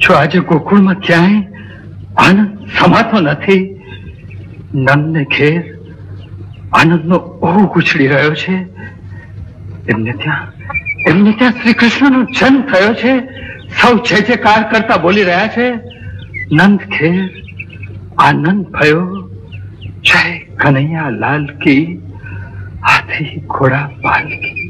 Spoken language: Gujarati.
જો આજે ગોકુળમાં ક્યાંય આનંદ સમાતો નથી. નંદને ઘેર આનંદનો ઓઘ ઉછળી રહ્યો છે. એમને ત્યાં શ્રી કૃષ્ણનો જન્મ થયો છે. સૌ જય જયકાર કરતા બોલી રહ્યા છે. નંદ ઘેર આનંદ ભયો. જય કનૈયા લાલ કી, હાથી ઘોડા પાલ કી.